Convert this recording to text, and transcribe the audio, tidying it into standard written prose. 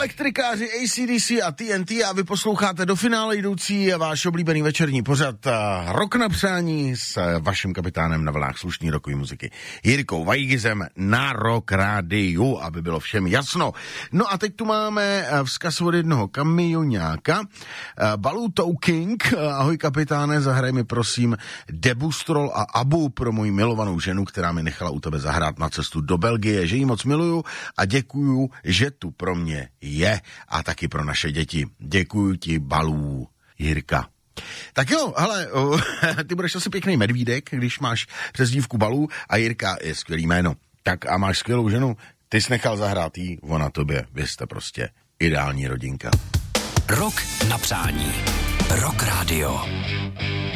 elektrikáři AC/DC a TNT a vy posloucháte do finále jdoucí váš oblíbený večerní pořad Rok na přání s vaším kapitánem na vlnách slušný rokový muziky Jirkou Weigizem na Rock Rádiu, aby bylo všem jasno. No a teď tu máme vzkaz od jednoho kamioňáka. Baloo King, ahoj kapitáne, zahraj mi prosím Debustrol a Abu pro moji milovanou ženu, která mi nechala u tebe zahrát na cestu do Belgie, že jí moc miluju a děkuju, že tu pro mě je a taky pro naše děti. Děkuju ti, Baloo, Jirka. Tak jo, hele, ty budeš asi pěkný medvídek, když máš přezdívku Baloo a Jirka je skvělý jméno. Tak a máš skvělou ženu, ty jsi nechal zahrát jí, ona tobě, vy jste prostě ideální rodinka. Rok na přání. Rock Radio.